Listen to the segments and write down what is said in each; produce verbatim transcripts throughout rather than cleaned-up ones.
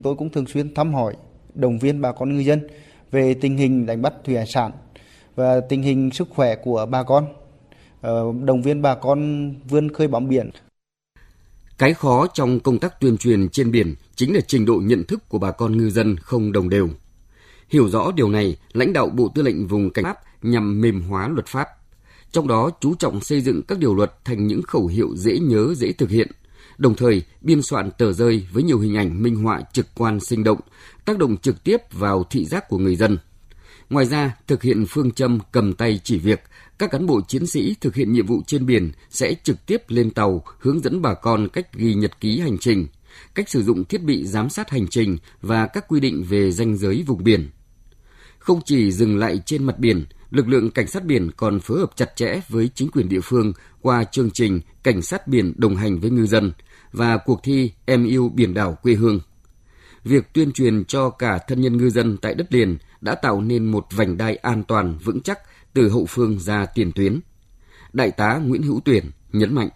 Tôi cũng thường xuyên thăm hỏi, động viên bà con ngư dân về tình hình đánh bắt thủy hải sản và tình hình sức khỏe của bà con, động viên bà con vươn khơi bám biển. Cái khó trong công tác tuyên truyền trên biển chính là trình độ nhận thức của bà con ngư dân không đồng đều. Hiểu rõ điều này, lãnh đạo Bộ Tư lệnh Vùng Cảnh sát nhằm mềm hóa luật pháp. Trong đó chú trọng xây dựng các điều luật thành những khẩu hiệu dễ nhớ, dễ thực hiện, đồng thời biên soạn tờ rơi với nhiều hình ảnh minh họa trực quan sinh động, tác động trực tiếp vào thị giác của người dân. Ngoài ra, thực hiện phương châm cầm tay chỉ việc, các cán bộ chiến sĩ thực hiện nhiệm vụ trên biển sẽ trực tiếp lên tàu hướng dẫn bà con cách ghi nhật ký hành trình, cách sử dụng thiết bị giám sát hành trình và các quy định về ranh giới vùng biển. Không chỉ dừng lại trên mặt biển, lực lượng cảnh sát biển còn phối hợp chặt chẽ với chính quyền địa phương qua chương trình Cảnh sát biển đồng hành với ngư dân và cuộc thi Em yêu biển đảo quê hương. Việc tuyên truyền cho cả thân nhân ngư dân tại đất liền đã tạo nên một vành đai an toàn vững chắc từ hậu phương ra tiền tuyến. Đại tá Nguyễn Hữu Tuyển nhấn mạnh.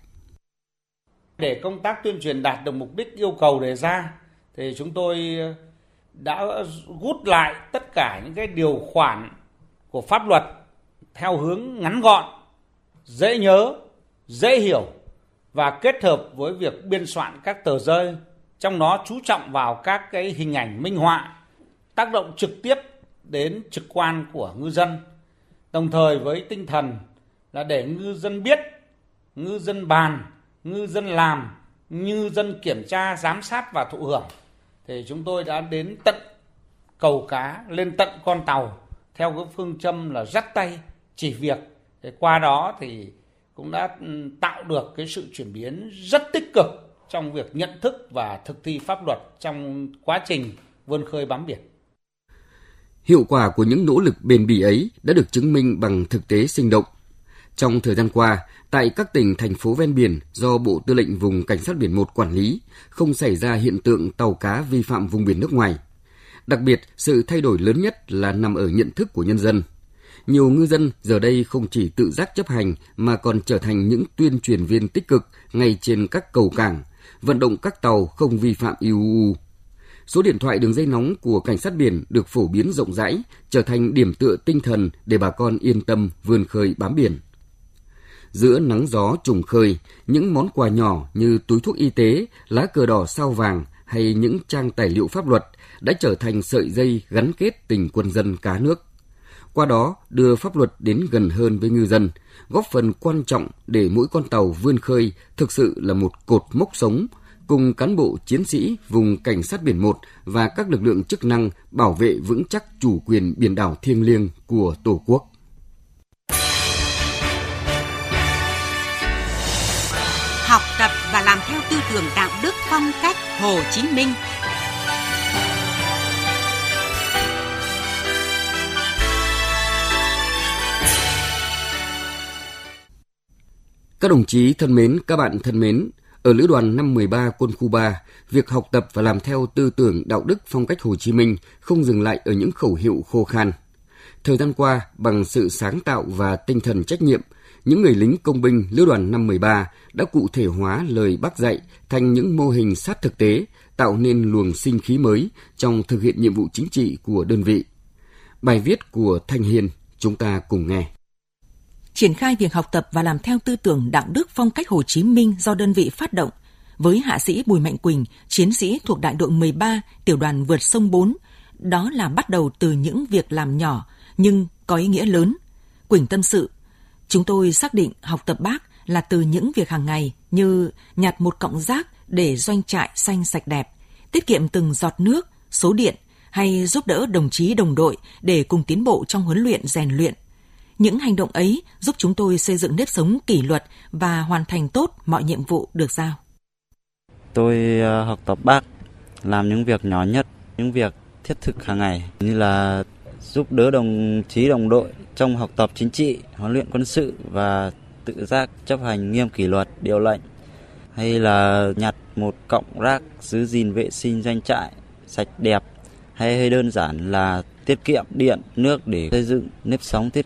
Để công tác tuyên truyền đạt được mục đích yêu cầu đề ra, thì chúng tôi đã rút lại tất cả những cái điều khoản của pháp luật theo hướng ngắn gọn, dễ nhớ, dễ hiểu và kết hợp với việc biên soạn các tờ rơi, trong đó chú trọng vào các cái hình ảnh minh họa, tác động trực tiếp đến trực quan của ngư dân, đồng thời với tinh thần là để ngư dân biết, ngư dân bàn, ngư dân làm, ngư dân kiểm tra, giám sát và thụ hưởng. Thì chúng tôi đã đến tận cầu cá, lên tận con tàu theo cái phương châm là dắt tay chỉ việc. Thì qua đó thì cũng đã tạo được cái sự chuyển biến rất tích cực trong việc nhận thức và thực thi pháp luật trong quá trình vươn khơi bám biển. Hiệu quả của những nỗ lực bền bỉ ấy đã được chứng minh bằng thực tế sinh động. Trong thời gian qua, tại các tỉnh, thành phố ven biển do Bộ Tư lệnh Vùng Cảnh sát biển một quản lý, không xảy ra hiện tượng tàu cá vi phạm vùng biển nước ngoài. Đặc biệt, sự thay đổi lớn nhất là nằm ở nhận thức của nhân dân. Nhiều ngư dân giờ đây không chỉ tự giác chấp hành mà còn trở thành những tuyên truyền viên tích cực ngay trên các cầu cảng, vận động các tàu không vi phạm i u u. Số điện thoại đường dây nóng của Cảnh sát biển được phổ biến rộng rãi, trở thành điểm tựa tinh thần để bà con yên tâm vươn khơi bám biển. Giữa nắng gió trùng khơi, những món quà nhỏ như túi thuốc y tế, lá cờ đỏ sao vàng hay những trang tài liệu pháp luật đã trở thành sợi dây gắn kết tình quân dân cá nước. Qua đó đưa pháp luật đến gần hơn với ngư dân, góp phần quan trọng để mỗi con tàu vươn khơi thực sự là một cột mốc sống, cùng cán bộ chiến sĩ Vùng Cảnh sát biển một và các lực lượng chức năng bảo vệ vững chắc chủ quyền biển đảo thiêng liêng của Tổ quốc. Học tập và làm theo tư tưởng đạo đức phong cách Hồ Chí Minh. Các đồng chí thân mến, các bạn thân mến, ở Lữ đoàn năm mười ba Quân khu ba, việc học tập và làm theo tư tưởng đạo đức phong cách Hồ Chí Minh không dừng lại ở những khẩu hiệu khô khan. Thời gian qua, bằng sự sáng tạo và tinh thần trách nhiệm, những người lính công binh Lữ đoàn năm mười ba đã cụ thể hóa lời Bác dạy thành những mô hình sát thực tế, tạo nên luồng sinh khí mới trong thực hiện nhiệm vụ chính trị của đơn vị. Bài viết của Thanh Hiên, chúng ta cùng nghe. Triển khai việc học tập và làm theo tư tưởng đạo đức phong cách Hồ Chí Minh do đơn vị phát động, với hạ sĩ Bùi Mạnh Quỳnh, chiến sĩ thuộc đại đội mười ba, tiểu đoàn vượt sông bốn, đó là bắt đầu từ những việc làm nhỏ nhưng có ý nghĩa lớn. Quỳnh tâm sự, chúng tôi xác định học tập Bác là từ những việc hàng ngày như nhặt một cọng rác để doanh trại xanh sạch đẹp, tiết kiệm từng giọt nước, số điện hay giúp đỡ đồng chí đồng đội để cùng tiến bộ trong huấn luyện rèn luyện. Những hành động ấy giúp chúng tôi xây dựng nếp sống kỷ luật và hoàn thành tốt mọi nhiệm vụ được giao. Tôi học tập Bác, làm những việc nhỏ nhất, những việc thiết thực hàng ngày như là giúp đỡ đồng chí đồng đội trong học tập chính trị, huấn luyện quân sự và tự giác chấp hành nghiêm kỷ luật, điều lệnh, hay là nhặt một cọng rác, giữ gìn vệ sinh doanh trại sạch đẹp, hay, hay đơn giản là tiết kiệm điện, nước để xây dựng nếp sống tiết